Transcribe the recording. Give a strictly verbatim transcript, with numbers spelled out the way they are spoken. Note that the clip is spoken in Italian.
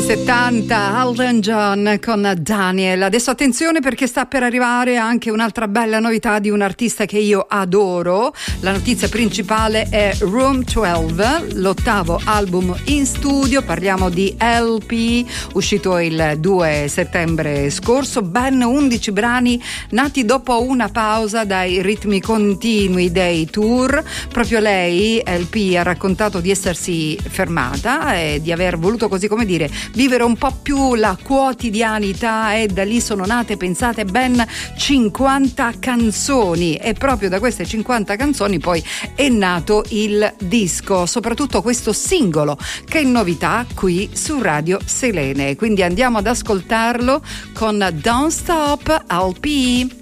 settanta, Elton John con Daniel. Adesso attenzione, perché sta per arrivare anche un'altra bella novità di un artista che io adoro. La notizia principale è Room dodici, l'ottavo album in studio. Parliamo di L P, uscito il due settembre scorso, ben undici brani nati dopo una pausa dai ritmi continui dei tour. Proprio lei, L P, ha raccontato di essersi fermata e di aver voluto, così come dire, vivere un po' più la quotidianità, e da lì sono nate, pensate, ben cinquanta canzoni, e proprio da queste cinquanta canzoni poi è nato il disco, soprattutto questo singolo che è novità qui su Radio Selene. Quindi andiamo ad ascoltarlo con Don't Stop L P.